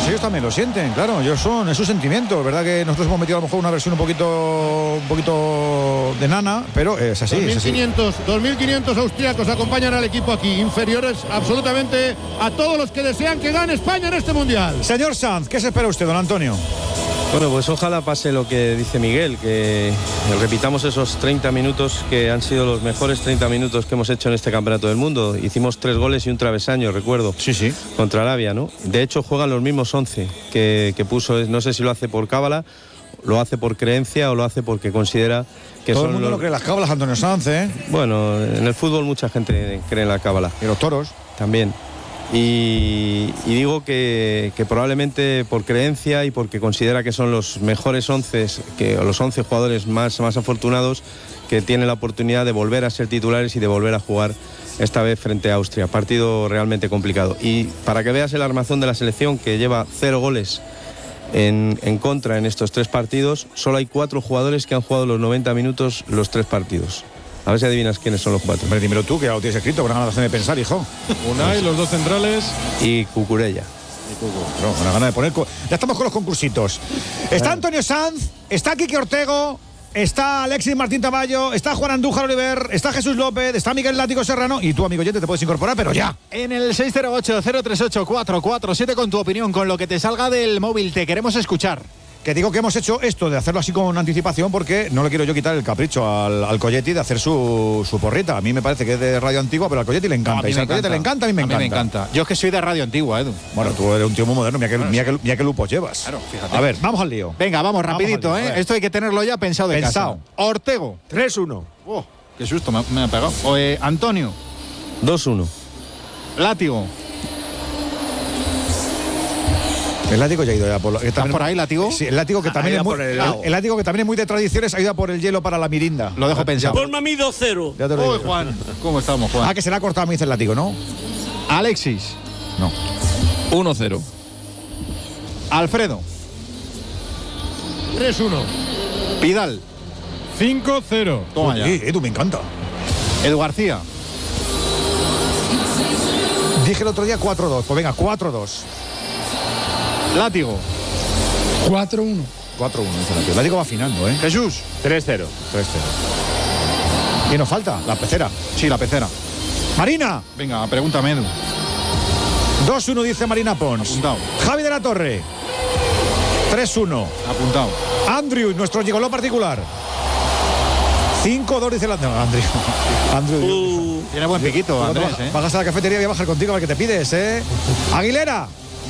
ellos también lo sienten, claro, es su sentimiento. Es verdad que nosotros hemos metido a lo mejor una versión un poquito de nana, pero es así. 2.500 austríacos acompañan al equipo aquí, inferiores absolutamente a todos los que desean que gane España en este Mundial. Señor Sanz, ¿qué se espera usted, don Antonio? Bueno, pues ojalá pase lo que dice Miguel, que repitamos esos 30 minutos que han sido los mejores 30 minutos que hemos hecho en este Campeonato del Mundo. Hicimos 3 goles y un travesaño, recuerdo. Sí. Contra Arabia, ¿no? De hecho, juegan los mismos 11 que puso. No sé si lo hace por cábala, lo hace por creencia o lo hace porque considera que todo son el mundo no cree en las cábalas, Antonio Sanz, ¿eh? Bueno, en el fútbol mucha gente cree en la cábala. Y los toros. También. Y digo que probablemente por creencia y porque considera que son los mejores 11, los 11 jugadores más afortunados que tienen la oportunidad de volver a ser titulares y de volver a jugar esta vez frente a Austria. Partido realmente complicado. Y para que veas el armazón de la selección, que lleva 0 goles en contra en estos 3 partidos, solo hay 4 jugadores que han jugado los 90 minutos los 3 partidos. A ver si adivinas quiénes son los 4. Hombre, dímelo tú, que ya lo tienes escrito, con ganas de pensar, hijo. Unai, los 2 centrales. Y Cucurella. No, con la gana de poner... Ya estamos con los concursitos. Está Antonio Sanz, está Quique Ortego, está Alexis Martín Tamayo, está Juan Andújar Oliver, está Jesús López, está Miguel Látigo Serrano y tú, amigo oyente, te puedes incorporar, pero ya. En el 608-038-447 con tu opinión, con lo que te salga del móvil, te queremos escuchar. Que digo que hemos hecho esto de hacerlo así con anticipación porque no le quiero yo quitar el capricho al Colletti de hacer su porrita. A mí me parece que es de radio antigua, pero al Colletti le encanta. No, y si al Colletti le encanta, a mí me encanta. Yo es que soy de radio antigua, Edu. Bueno, tú eres un tío muy moderno, mira qué lupos llevas. Claro, fíjate. A ver, vamos al lío. Venga, vamos rapidito, al lío, Esto hay que tenerlo ya pensado de Pensado. casa. Ortego. 3-1. Oh, qué susto, me ha pegado. Antonio. 2-1. Látigo. El Látigo ya ha ido ya por... ¿Estás por ahí, Látigo? Sí, el Látigo que también es muy... El Látigo que también es muy de tradiciones ha ido a por el hielo para la mirinda. Lo dejo pensado. Ponme a mí 2-0. Ya te lo digo. Juan. ¿Cómo estamos, Juan? Que se le ha cortado, me dice el Látigo, ¿no? Alexis. No. 1-0. Alfredo. 3-1. Pidal. 5-0. Toma ya. Edu, me encanta. Edu García. Dije el otro día 4-2. Pues venga, 4-2. Látigo. 4-1. 4-1. El Látigo va afinando, ¿eh? Jesús. 3-0. 3-0. ¿Quién nos falta? La pecera. Sí, la pecera. Marina. Venga, pregúntame, Edu. 2-1 dice Marina Pons. Apuntado. Javi de la Torre. 3-1. Apuntado. Andrew, nuestro gigoló particular. 5-2 dice Andrew. Tiene buen piquito, Andrés, ¿eh? Bajas a la cafetería y voy a bajar contigo a ver qué te pides, ¿eh? Aguilera.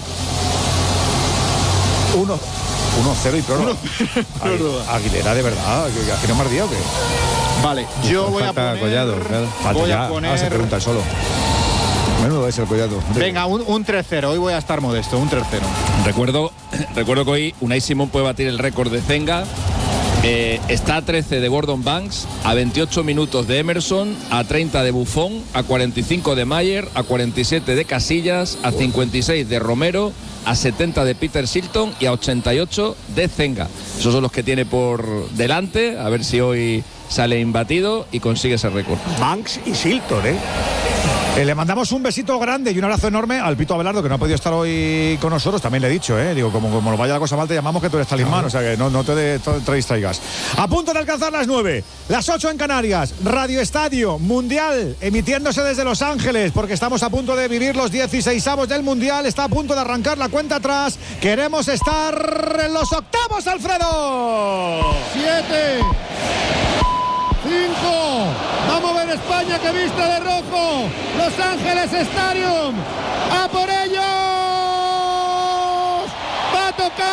1-0 y prórroga. Aguilera, de verdad. ¿Aquí no me ardía o qué? Vale, yo voy a poner... Collado, claro. Voy a poner... Ahora se pregunta el solo. Menudo es el Collado. Venga, un 3-0. Hoy voy a estar modesto, un 3-0. Recuerdo que hoy Unai Simón puede batir el récord de Zenga. Está a 13 de Gordon Banks, a 28 minutos de Emerson, a 30 de Buffon, a 45 de Mayer, a 47 de Casillas, a 56 de Romero, a 70 de Peter Shilton y a 88 de Zenga. Esos son los que tiene por delante, a ver si hoy sale imbatido y consigue ese récord. Banks y Shilton, ¿eh? Le mandamos un besito grande y un abrazo enorme al Pito Abelardo, que no ha podido estar hoy con nosotros. También le he dicho, digo, como nos vaya la cosa mal, te llamamos, que tú eres talismán, o sea que no te distraigas. A punto de alcanzar las 9, las 8 en Canarias, Radio Estadio Mundial, emitiéndose desde Los Ángeles, porque estamos a punto de vivir los 16avos del Mundial. Está a punto de arrancar la cuenta atrás. Queremos estar en los octavos, Alfredo. 7. 5. Vamos a ver España que viste de rojo. Los Ángeles Stadium.